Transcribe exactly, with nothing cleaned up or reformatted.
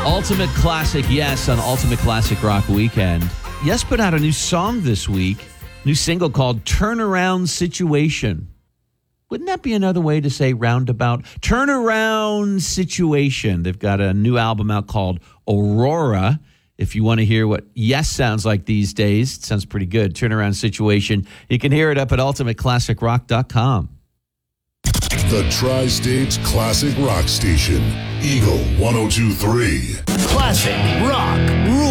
Ultimate Classic Yes on Ultimate Classic Rock Weekend. Yes put out a new song this week, new single called Turnaround Situation. Wouldn't that be another way to say roundabout? Turnaround Situation. They've got a new album out called Aurora. If you want to hear what Yes sounds like these days, it sounds pretty good. Turnaround Situation. You can hear it up at ultimate classic rock dot com. The Tri-States Classic Rock Station, Eagle one oh two point three. Classic Rock.